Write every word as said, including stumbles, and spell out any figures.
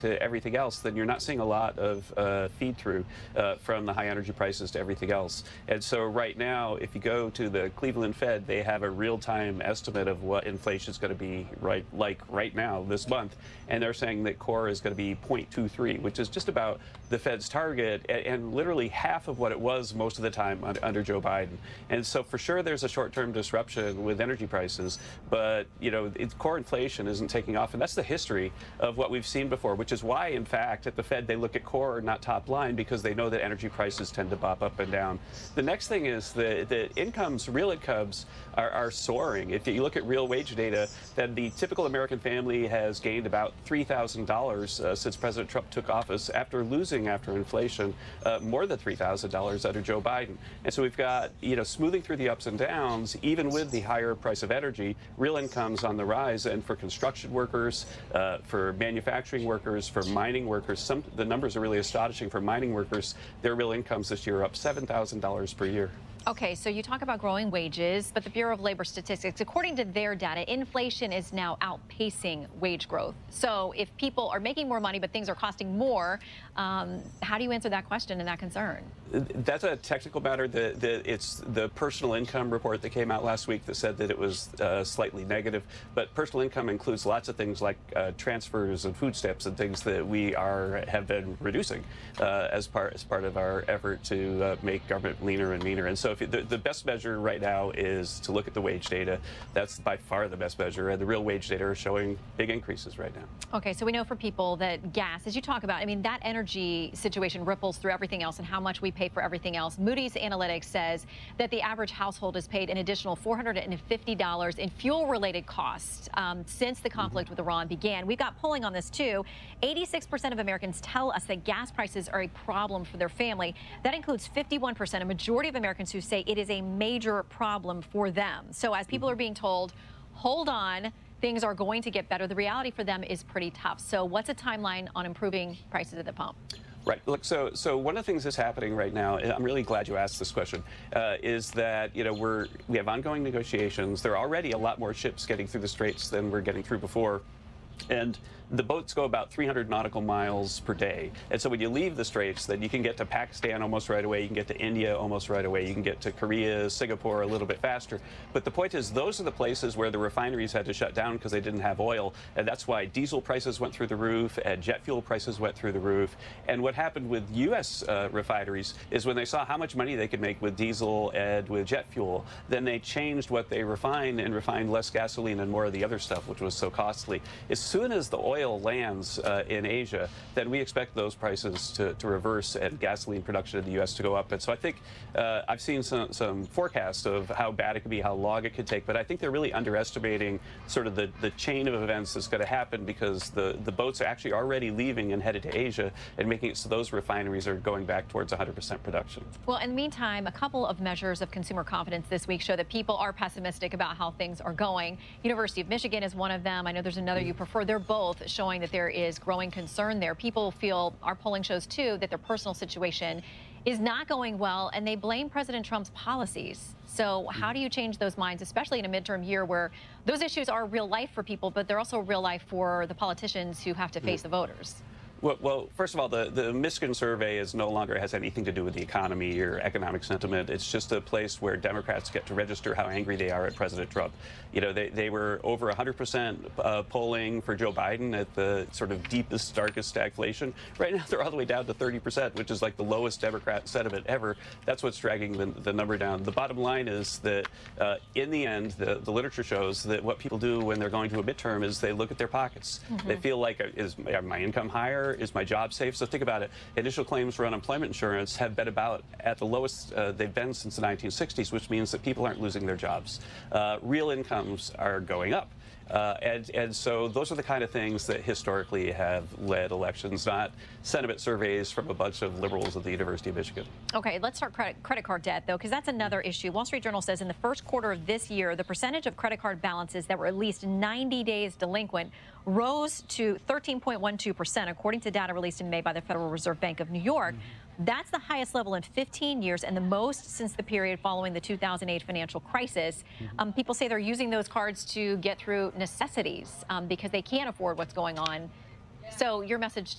to everything else, then you're not seeing a lot of uh, feed through uh, from the high energy prices to everything else. And so right now, if you go to the Cleveland Fed, they have a real-time estimate of what inflation is going to be right like right now this month, and they're saying that core is going to be zero point two three, which is just about the Fed's target and, and literally half of what it was most of the time under, under Joe Biden. And so for sure, there's a short-term disruption with energy prices, but you know, it, core inflation isn't taking off, and that's the history of what we've seen before, which is why, in fact, at the Fed, they look at core, not top line, because they know that energy prices tend to bop up and down. The next thing is that the incomes, real incomes, are, are soaring. If you look at real wage data, then the typical American family has gained about three thousand dollars uh, since President Trump took office, after losing, after inflation, uh, more than three thousand dollars under Joe Biden. And so we've got, you know, smoothing through the ups and downs, even with the higher price of energy, real incomes on the rise. And for construction workers, uh, for manufacturing workers, for mining workers, some the numbers are really astonishing. For mining workers, their real incomes this year are up seven thousand dollars per year. Okay, so you talk about growing wages, but the Bureau of Labor Statistics, according to their data, inflation is now outpacing wage growth. So if people are making more money, but things are costing more, um, how do you answer that question and that concern? That's a technical matter. The, the, it's the personal income report that came out last week that said that it was uh, slightly negative. But personal income includes lots of things like uh, transfers and food stamps and things that we are have been reducing uh, as part as part of our effort to uh, make government leaner and meaner. And so, if you, the, the best measure right now is to look at the wage data. That's by far the best measure, and the real wage data are showing big increases right now. Okay, so we know for people that gas, as you talk about, I mean, that energy situation ripples through everything else and how much we pay for everything else. Moody's Analytics says that the average household has paid an additional four hundred fifty dollars in fuel-related costs um, since the conflict mm-hmm. with Iran began. We've got polling on this, too. eighty-six percent of Americans tell us that gas prices are a problem for their family. That includes fifty-one percent, a majority of Americans who say it is a major problem for them. So as people are being told, hold on, things are going to get better, the reality for them is pretty tough. So what's a timeline on improving prices at the pump? Right. Look, so so one of the things that's happening right now, and I'm really glad you asked this question, uh, is that, you know, we're we have ongoing negotiations. There are already a lot more ships getting through the straits than we're getting through before. And the boats go about three hundred nautical miles per day. And so when you leave the straits, then you can get to Pakistan almost right away. You can get to India almost right away. You can get to Korea, Singapore a little bit faster. But the point is, those are the places where the refineries had to shut down because they didn't have oil. And that's why diesel prices went through the roof and jet fuel prices went through the roof. And what happened with U S uh, refineries is when they saw how much money they could make with diesel and with jet fuel, then they changed what they refined and refined less gasoline and more of the other stuff, which was so costly. As soon as the oil lands uh, in Asia, then we expect those prices to, to reverse and gasoline production in the U S to go up. And so I think uh, I've seen some, some forecasts of how bad it could be, how long it could take, but I think they're really underestimating sort of the, the chain of events that's going to happen, because the, the boats are actually already leaving and headed to Asia and making it so those refineries are going back towards one hundred percent production. Well, in the meantime, a couple of measures of consumer confidence this week show that people are pessimistic about how things are going. University of Michigan is one of them. I know there's another you prefer. They're both showing that there is growing concern there. People feel, our polling shows too, that their personal situation is not going well, and they blame President Trump's policies. So how do you change those minds, especially in a midterm year where those issues are real life for people, but they're also real life for the politicians who have to face the voters? Well, well, first of all, the, the Michigan survey is no longer has anything to do with the economy or economic sentiment. It's just a place where Democrats get to register how angry they are at President Trump. You know, they, they were over one hundred percent uh, polling for Joe Biden at the sort of deepest, darkest stagflation. Right now, they're all the way down to thirty percent, which is like the lowest Democrat sentiment ever. That's what's dragging the, the number down. The bottom line is that uh, in the end, the, the literature shows that what people do when they're going to a midterm is they look at their pockets. Mm-hmm. They feel like, is my income higher? Is my job safe? So think about it. Initial claims for unemployment insurance have been about at the lowest uh, they've been since the nineteen sixties, which means that people aren't losing their jobs. Uh, real incomes are going up. Uh, and, and so those are the kind of things that historically have led elections, not sentiment surveys from a bunch of liberals at the University of Michigan. Okay, let's start credit, credit card debt, though, because that's another issue. Wall Street Journal says in the first quarter of this year, the percentage of credit card balances that were at least ninety days delinquent rose to thirteen point one two percent, according to data released in May by the Federal Reserve Bank of New York. Mm-hmm. That's the highest level in fifteen years and the most since the period following the two thousand eight financial crisis. Mm-hmm. Um, people say they're using those cards to get through necessities um, because they can't afford what's going on. So your message